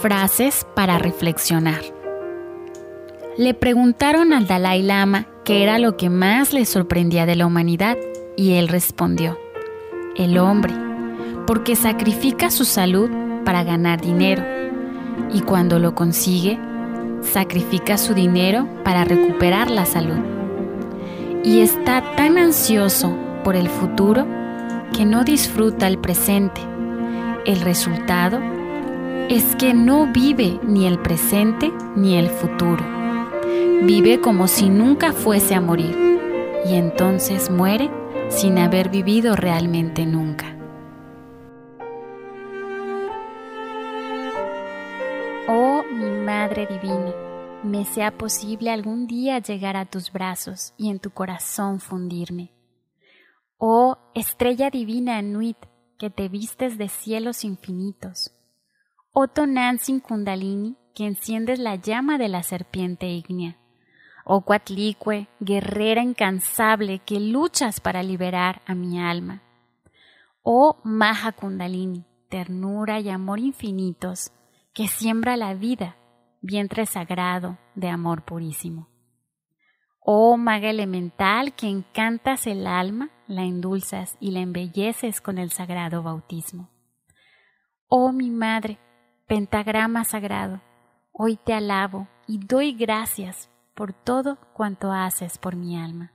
Frases para reflexionar. Le preguntaron al Dalai Lama qué era lo que más le sorprendía de la humanidad y él respondió: el hombre, porque sacrifica su salud para ganar dinero y cuando lo consigue, sacrifica su dinero para recuperar la salud. Y está tan ansioso por el futuro que no disfruta el presente. El resultado es que no vive ni el presente ni el futuro. Vive como si nunca fuese a morir y entonces muere sin haber vivido realmente nunca. Oh, mi Madre Divina, me sea posible algún día llegar a tus brazos y en tu corazón fundirme. Oh, Estrella Divina Anuit, que te vistes de cielos infinitos. Oh Tonantzin Kundalini, que enciendes la llama de la serpiente ígnea. Oh Coatlicue, guerrera incansable, que luchas para liberar a mi alma. Oh Maha Kundalini, ternura y amor infinitos, que siembra la vida, vientre sagrado de amor purísimo. Oh Maga Elemental, que encantas el alma, la endulzas y la embelleces con el sagrado bautismo. Oh mi Madre, Pentagrama Sagrado, hoy te alabo y doy gracias por todo cuanto haces por mi alma.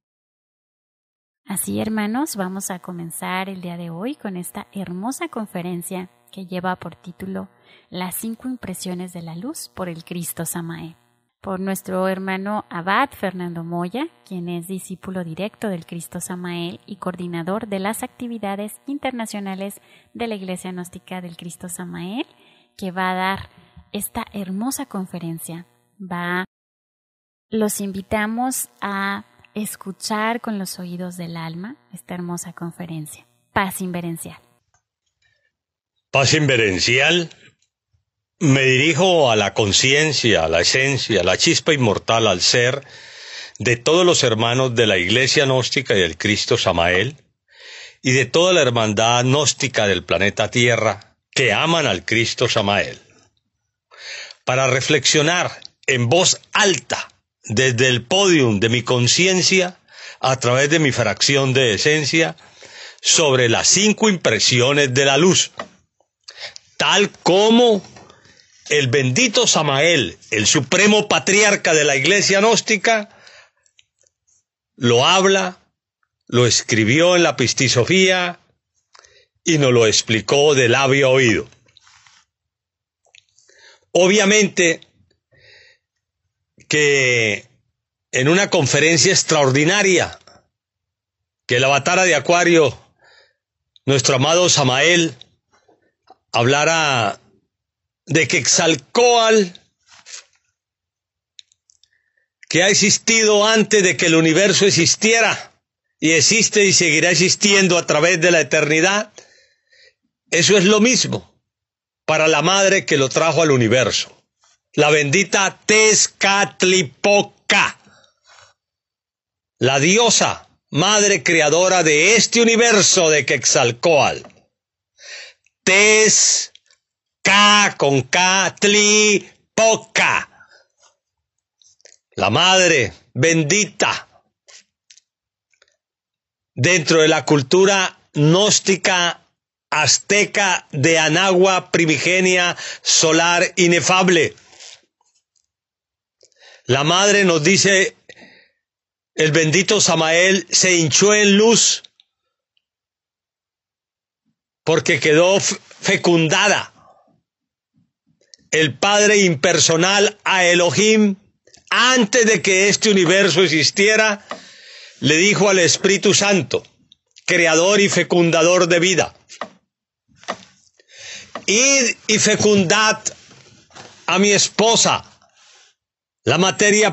Así, hermanos, vamos a comenzar el día de hoy con esta hermosa conferencia que lleva por título Las 5 impresiones de la luz por el Cristo Samael, por nuestro hermano Abad Fernando Moya, quien es discípulo directo del Cristo Samael y coordinador de las actividades internacionales de la Iglesia Gnóstica del Cristo Samael, que va a dar esta hermosa conferencia. Los invitamos a escuchar con los oídos del alma esta hermosa conferencia. Paz inverencial. Paz inverencial. Me dirijo a la conciencia, a la esencia, a la chispa inmortal, al ser de todos los hermanos de la Iglesia Gnóstica y del Cristo Samael y de toda la hermandad gnóstica del planeta Tierra que aman al Cristo Samael, para reflexionar en voz alta desde el podium de mi conciencia a través de mi fracción de esencia sobre las 5 impresiones de la luz, tal como el bendito Samael, el supremo patriarca de la Iglesia Gnóstica, lo habla, lo escribió en la Pistisofía y nos lo explicó de labio a oído. Obviamente que en una conferencia extraordinaria que el Avatara de Acuario, nuestro amado Samael, hablara de Quetzalcóatl, que ha existido antes de que el universo existiera y existe y seguirá existiendo a través de la eternidad. Eso es lo mismo para la madre que lo trajo al universo, la bendita Tezcatlipoca, la diosa madre creadora de este universo de Quetzalcóatl. Con K, Tlipoca, la madre bendita dentro de la cultura gnóstica azteca de Anagua primigenia solar inefable. La madre, nos dice el bendito Samael, se hinchó en luz porque quedó fecundada. El Padre impersonal a Elohim, antes de que este universo existiera, le dijo al Espíritu Santo, creador y fecundador de vida: id y fecundad a mi esposa, la materia